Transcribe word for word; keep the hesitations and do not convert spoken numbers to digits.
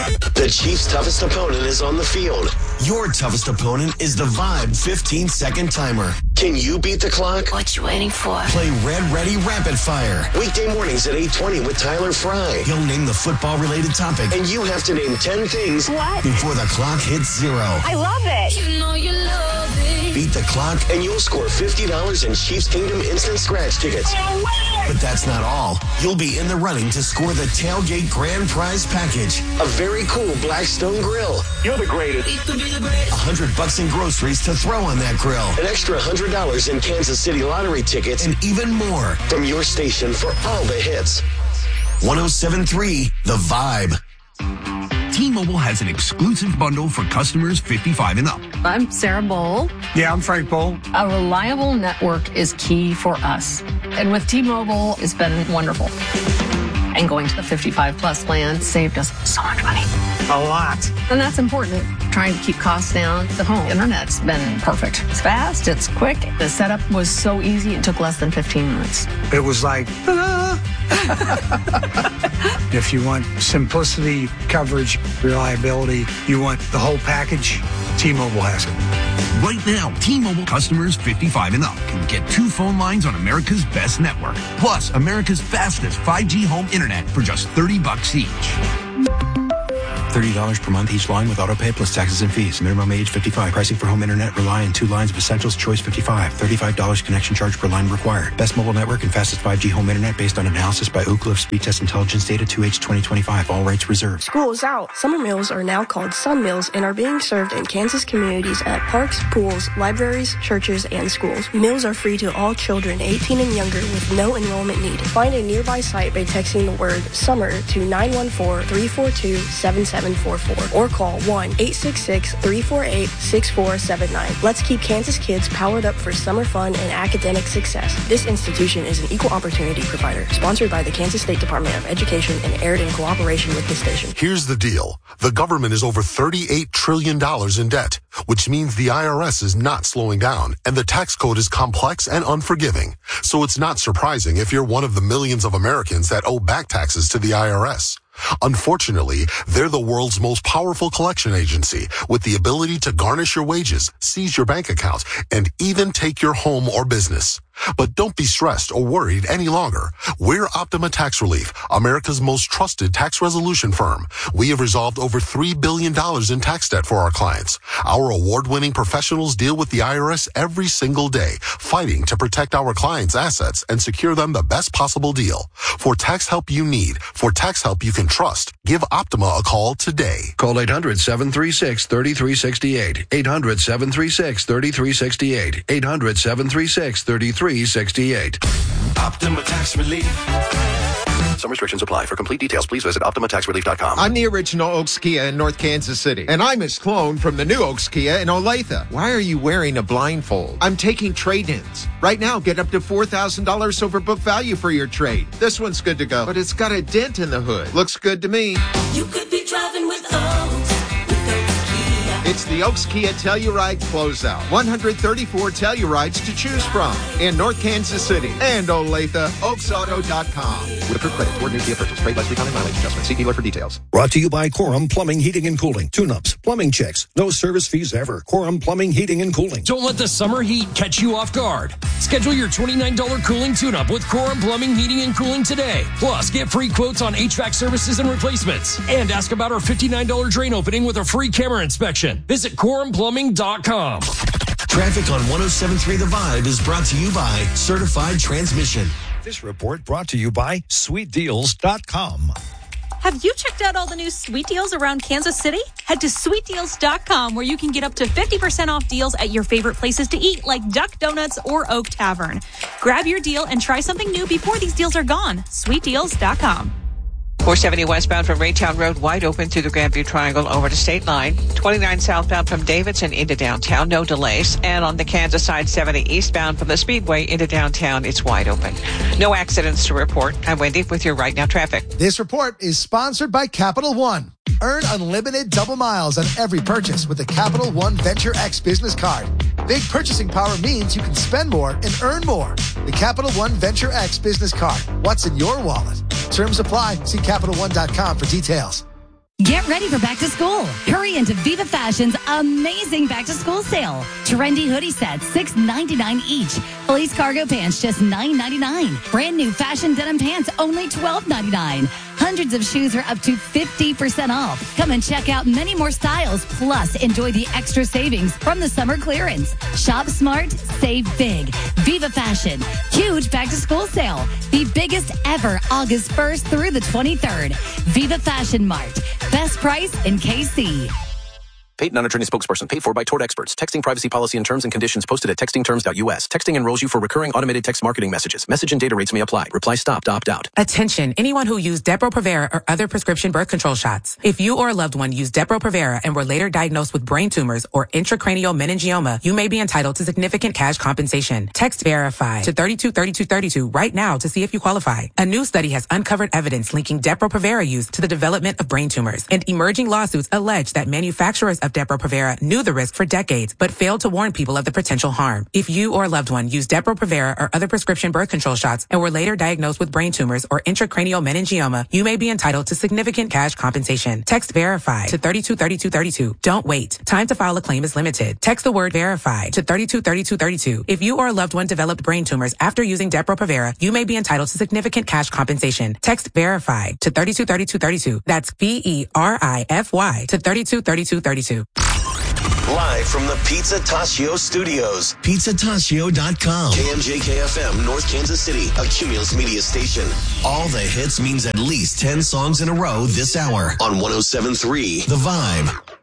The Chiefs' toughest opponent is on the field. Your toughest opponent is the Vibe fifteen-second timer. Can you beat the clock? What you waiting for? Play Red Ready Rapid Fire. Weekday mornings at eight twenty with Tyler Fry. He'll name the football-related topic, and you have to name ten things what? before the clock hits zero. I love it. You know you love it. Beat the clock, and you'll score fifty dollars in Chiefs Kingdom instant scratch tickets. But that's not all. You'll be in the running to score the Tailgate Grand Prize Package, a very cool Blackstone grill. You're the greatest. A hundred bucks in groceries to throw on that grill. An extra hundred dollars in Kansas City lottery tickets, and even more from your station for all the hits. one oh seven point three The Vibe. T-Mobile has an exclusive bundle for customers fifty-five and up. I'm Sarah Bowl. Yeah, I'm Frank Bowl. A reliable network is key for us. And with T-Mobile, it's been wonderful. And going to the fifty-five plus plan saved us so much money. A lot. And that's important. Trying to keep costs down. The home internet's been perfect. It's fast, it's quick. The setup was so easy, it took less than fifteen minutes. It was like, ta-da! If you want simplicity, coverage, reliability, you want the whole package, T-Mobile has it. Right now, T-Mobile customers fifty-five and up can get two phone lines on America's best network, plus America's fastest five G home internet for just thirty bucks each. thirty dollars per month each line with autopay plus taxes and fees. Minimum age fifty-five. Pricing for home internet rely on two lines of Essentials Choice fifty-five. thirty-five dollars connection charge per line required. Best mobile network and fastest five G home internet based on analysis by Oak Cliff Speed Test Intelligence Data two H twenty twenty-five. All rights reserved. School's out. Summer meals are now called Sun Meals and are being served in Kansas communities at parks, pools, libraries, churches, and schools. Meals are free to all children eighteen and younger with no enrollment needed. Find a nearby site by texting the word SUMMER to nine one four, three four two, seven seven four four or call one eight six six, three four eight, six four seven nine. Let's keep Kansas kids powered up for summer fun and academic success. This institution is an equal opportunity provider, sponsored by the Kansas State Department of Education and aired in cooperation with the station. Here's the deal. The government is over thirty-eight trillion dollars in debt, which means the I R S is not slowing down, and the tax code is complex and unforgiving. So it's not surprising if you're one of the millions of Americans that owe back taxes to the I R S. Unfortunately, they're the world's most powerful collection agency with the ability to garnish your wages, seize your bank accounts, and even take your home or business. But don't be stressed or worried any longer. We're Optima Tax Relief, America's most trusted tax resolution firm. We have resolved over three billion dollars in tax debt for our clients. Our award-winning professionals deal with the I R S every single day, fighting to protect our clients' assets and secure them the best possible deal. For tax help you need, for tax help you can trust, give Optima a call today. Call eight hundred, seven three six, three three six eight. eight hundred, seven three six, three three six eight. eight hundred, seven three six, three three sixty-eight. Optima Tax Relief. Some restrictions apply. For complete details, please visit Optima Tax Relief dot com. I'm the original Oaks Kia in North Kansas City. And I'm his clone from the new Oaks Kia in Olathe. Why are you wearing a blindfold? I'm taking trade-ins. Right now, get up to four thousand dollars over book value for your trade. This one's good to go, but it's got a dent in the hood. Looks good to me. You could be driving with Oaks. It's the Oaks Kia Telluride Closeout. one hundred thirty-four Tellurides to choose from in North Kansas City and Olathe. Oaks Auto dot com. With approved credit toward new Kia purchase. Trade by three-county mileage adjustment. See dealer for details. Brought to you by Corum Plumbing, Heating, and Cooling. Tune-ups, plumbing checks, no service fees ever. Corum Plumbing, Heating, and Cooling. Don't let the summer heat catch you off guard. Schedule your twenty-nine dollars cooling tune-up with Corum Plumbing, Heating, and Cooling today. Plus, get free quotes on H V A C services and replacements. And ask about our fifty-nine dollars drain opening with a free camera inspection. Visit Corum Plumbing dot com. Traffic on one oh seven point three The Vibe is brought to you by Certified Transmission. This report brought to you by sweet deals dot com. Have you checked out all the new sweet deals around Kansas City? Head to sweet deals dot com where you can get up to fifty percent off deals at your favorite places to eat like Duck Donuts or Oak Tavern. Grab your deal and try something new before these deals are gone. sweet deals dot com. four seventy westbound from Raytown Road wide open through the Grandview Triangle over to State Line. twenty-nine southbound from Davidson into downtown, no delays. And on the Kansas side, seventy eastbound from the Speedway into downtown, it's wide open. No accidents to report. I'm Wendy with your Right Now traffic. This report is sponsored by Capital One. Earn unlimited double miles on every purchase with the Capital One Venture X business card. Big purchasing power means you can spend more and earn more. The Capital One Venture X business card. What's in your wallet? Terms apply. See Capital One dot com for details. Get ready for back to school. Hurry into Viva Fashion's amazing back to school sale. Trendy hoodie sets, six ninety-nine each. Fleece cargo pants, just nine ninety-nine. Brand new fashion denim pants, only twelve ninety-nine. Hundreds of shoes are up to fifty percent off. Come and check out many more styles, plus enjoy the extra savings from the summer clearance. Shop smart, save big. Viva Fashion, huge back to school sale. The biggest ever, August first through the twenty-third. Viva Fashion Mart, best price in K C. Paid non-attorney spokesperson paid for by Tort Experts. Texting privacy policy and terms and conditions posted at texting terms dot U S. Texting enrolls you for recurring automated text marketing messages. Message and data rates may apply. Reply stop to opt out. Attention, anyone who used Depo-Provera or other prescription birth control shots. If you or a loved one used Depo-Provera and were later diagnosed with brain tumors or intracranial meningioma, you may be entitled to significant cash compensation. Text VERIFY to thirty-two thirty-two thirty-two right now to see if you qualify. A new study has uncovered evidence linking Depo-Provera use to the development of brain tumors, and emerging lawsuits allege that manufacturers of Depo-Provera knew the risk for decades, but failed to warn people of the potential harm. If you or a loved one used Depo-Provera or other prescription birth control shots and were later diagnosed with brain tumors or intracranial meningioma, you may be entitled to significant cash compensation. Text VERIFY to thirty-two thirty-two thirty-two. Don't wait. Time to file a claim is limited. Text the word VERIFY to thirty-two thirty-two thirty-two. If you or a loved one developed brain tumors after using Depo-Provera, you may be entitled to significant cash compensation. Text VERIFY to thirty-two thirty-two thirty-two. That's V E R I F Y to thirty-two thirty-two thirty-two. Live from the Pizza Tacio studios. pizza tacio dot com. K M J K F M, North Kansas City, a Cumulus media station. All the hits means at least ten songs in a row this hour on one oh seven point three The Vibe.